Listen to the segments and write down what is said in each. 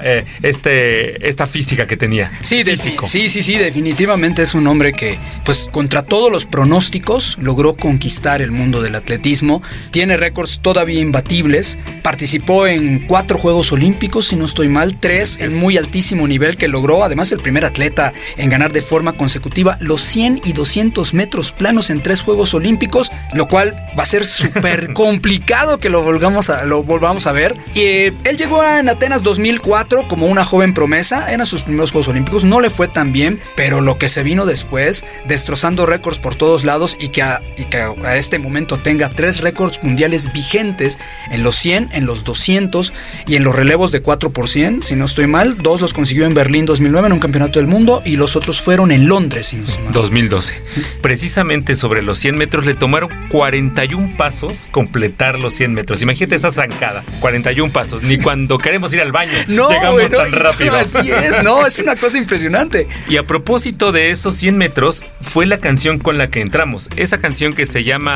esta física que tenía. Sí, definitivamente es un hombre que, pues, contra todos los pronósticos, logró conquistar el mundo del atletismo. Tiene récords todavía imbatibles. Participó en 4 Juegos Olímpicos, si no estoy mal, 3 en muy altísimo nivel, que logró, además, el primer atleta en ganar de forma consecutiva los 100 y 200 metros planos en 3 Juegos Olímpicos, lo cual va a ser súper complicado que lo volvamos a ver. Él llegó en Atenas 2004 como una joven promesa, eran sus primeros Juegos Olímpicos, no le fue tan bien, pero lo que se vino después, destrozando récords por todos lados y que a este momento tenga 3 récords mundiales vigentes en los 100, en los 200 y en los relevos de 4%, si no estoy mal. 2 los consiguió en Berlín 2009 en un campeonato del mundo y los otros fueron en Londres, si no estoy mal. 2012. Precisamente sobre los 100 metros le tomaron 41 pasos completar los 100 metros. Imagínate esa zancada, 41 pasos. Ni cuando queremos ir al baño llegamos tan rápido. Así es una cosa impresionante. Y a propósito de esos 100 metros, fue la canción con la que entramos. Esa canción que se llama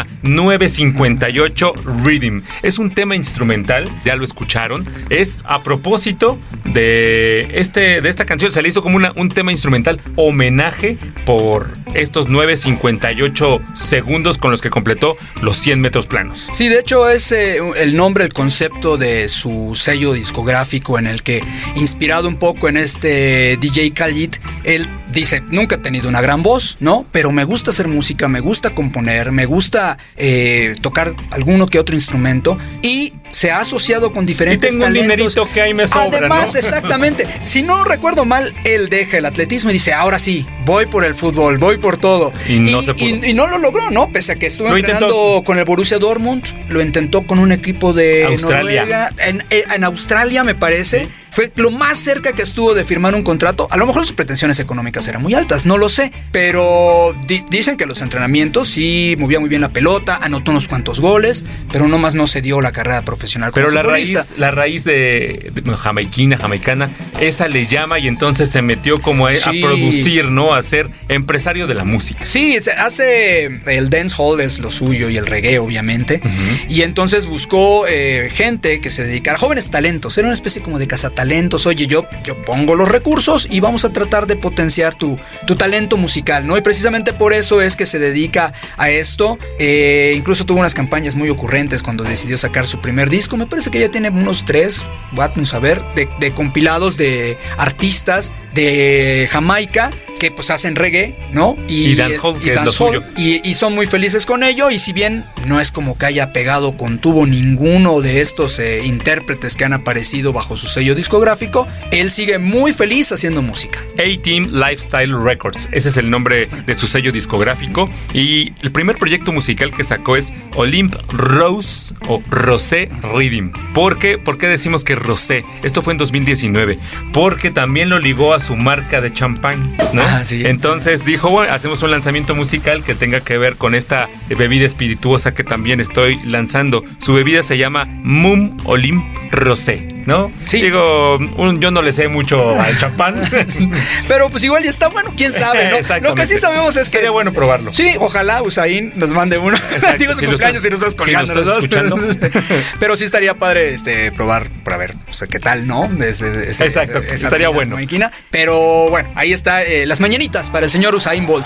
958 Rhythm. Es un tema instrumental, ya lo escucharon. Es a propósito de esta canción. Se le hizo como un tema instrumental homenaje por estos 958 segundos con los que completó los 100 metros planos. Sí, de hecho es el nombre, el concepto de su sello discográfico, en el que, inspirado un poco en este DJ Khalid, él dice: nunca he tenido una gran voz, ¿no? Pero me gusta hacer música, me gusta componer, me gusta tocar alguno que otro instrumento, y se ha asociado con diferentes talentos. Y tengo un dinerito que ahí me sobra, además, ¿no? Exactamente. Si no recuerdo mal, él deja el atletismo y dice: ahora sí, voy por el fútbol, voy por todo. Y no se pudo. Y no lo logró, ¿no? Pese a que estuvo entrenando con el Borussia Dortmund, lo intentó con un equipo de Australia. Noruega, en Australia, me parece. Sí. Fue lo más cerca que estuvo de firmar un contrato. A lo mejor sus pretensiones económicas eran muy altas, no lo sé. Pero dicen que los entrenamientos sí movía muy bien la pelota, anotó unos cuantos goles, pero nomás no se dio la carrera profesional como futbolista. La raíz de jamaicana, esa le llama, y entonces se metió como a producir, ¿no? A ser empresario de la música. Sí, hace el dancehall, es lo suyo, y el reggae, obviamente. Uh-huh. Y entonces buscó gente que se dedicara, jóvenes talentos. Era una especie como de cazatalentos. Oye, yo pongo los recursos y vamos a tratar de potenciar tu talento musical, ¿no? Y precisamente por eso es que se dedica a esto. Incluso tuvo unas campañas muy ocurrentes cuando decidió sacar su primer disco. Me parece que ya tiene unos 3, vamos a ver, de compilados de artistas de Jamaica que pues hacen reggae, ¿no? Y dancehall, que es lo suyo. Y son muy felices con ello, y si bien no es como que haya pegado con tubo ninguno de estos intérpretes que han aparecido bajo su sello discográfico, él sigue muy feliz haciendo música. A-Team Lifestyle Records, ese es el nombre de su sello discográfico, y el primer proyecto musical que sacó es Olymp Rose o Rosé Rhythm. ¿Por qué decimos que Rosé? Esto fue en 2019, porque también lo ligó a su marca de champán, ¿no? Sí. Entonces dijo: bueno, hacemos un lanzamiento musical que tenga que ver con esta bebida espirituosa que también estoy lanzando. Su bebida se llama Mum Olymp Rosé, ¿no? Sí. Digo, yo no le sé mucho al champán. Pero pues igual ya está bueno, quién sabe, ¿no? Lo que sí sabemos es que sería bueno probarlo. Sí, ojalá Usain nos mande uno. Digo su cumpleaños y nosotros colgando los dos. Pero sí estaría padre probar para ver, o sea, qué tal, ¿no? Exacto, estaría bueno. Pero bueno, ahí está las mañanitas para el señor Usain Bolt.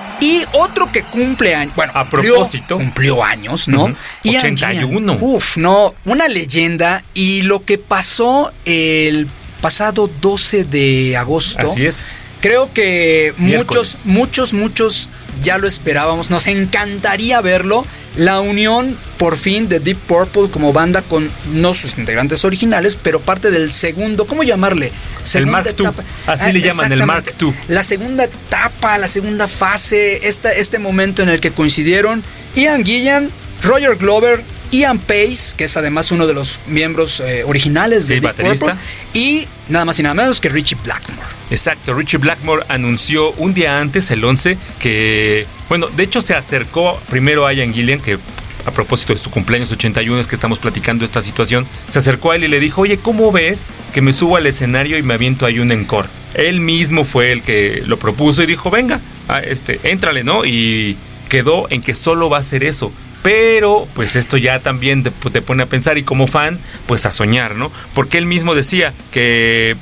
Y otro que cumple años, bueno, a propósito, cumplió años, ¿no? Uh-huh. Y 81. No, una leyenda. Y lo que pasó el pasado 12 de agosto. Así es. Creo que miércoles. muchos ya lo esperábamos. Nos encantaría verlo. La unión, por fin, de Deep Purple como banda con no sus integrantes originales, pero parte del segundo, ¿cómo llamarle? Segunda el Mark II, así le llaman, el Mark II. La segunda etapa, la segunda fase, este momento en el que coincidieron Ian Gillan, Roger Glover, Ian Pace, que es además uno de los miembros originales de Deep Purple, y nada más y nada menos que Ritchie Blackmore. Exacto, Ritchie Blackmore anunció un día antes, el 11, que, bueno, de hecho se acercó primero a Ian Gillan, que a propósito de su cumpleaños 81 es que estamos platicando esta situación, se acercó a él y le dijo: oye, ¿cómo ves que me subo al escenario y me aviento ahí un encore? Él mismo fue el que lo propuso y dijo: venga, éntrale, ¿no? Y quedó en que solo va a hacer eso. Pero pues esto ya también te pone a pensar, y como fan, pues a soñar, ¿no? Porque él mismo decía que